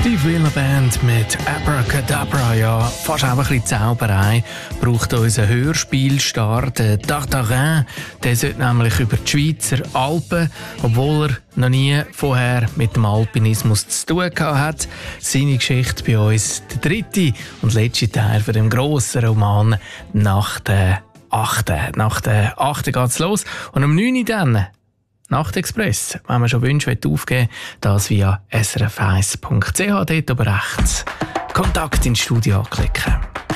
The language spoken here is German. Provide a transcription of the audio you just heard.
Steve Wheeler Band mit Abracadabra, ja, fast auch ein bisschen Zauberei, braucht unser Hörspielstar, der Tartarin. Der sollte nämlich über die Schweizer Alpen, obwohl er noch nie vorher mit dem Alpinismus zu tun gehabt hat. Seine Geschichte bei uns, der dritte und letzte Teil von dem grossen Roman «Nach der 8. Nach der 8. geht's los. Und um 9 Uhr dann Nachtexpress, wenn man schon Wünsche aufgeben will, das via srf1.ch, dort oben rechts Kontakt ins Studio anklicken.